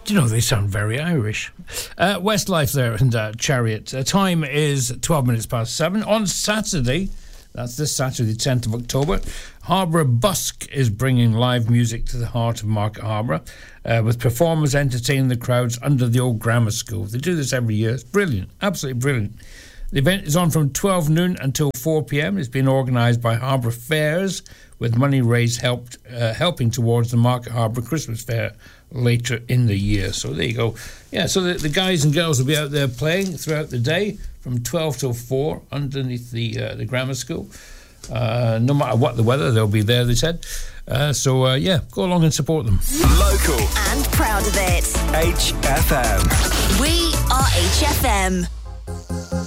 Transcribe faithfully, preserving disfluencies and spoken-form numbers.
Do you know, they sound very Irish. Uh, Westlife there and uh, Chariot. Uh, time is twelve minutes past seven. On Saturday, that's this Saturday, tenth of October, Harbour Busk is bringing live music to the heart of Market Harbour, uh, with performers entertaining the crowds under the old grammar school. They do this every year. It's brilliant, absolutely brilliant. The event is on from twelve noon until four p.m. It's been organised by Harbour Fairs, with money raised helped uh, helping towards the Market Harbour Christmas Fair later in the year. So there you go. Yeah, so the, the guys and girls will be out there playing throughout the day from twelve till four underneath the uh, the grammar school. Uh, no matter what the weather, they'll be there, they said. Uh, so, uh, yeah, go along and support them. Local. And proud of it. H F M. We are H F M.